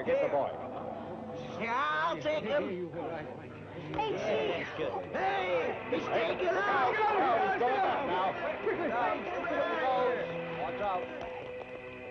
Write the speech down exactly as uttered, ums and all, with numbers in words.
get the boy. Yeah, I'll take him. Hey, Chief. Hey, he's taken out.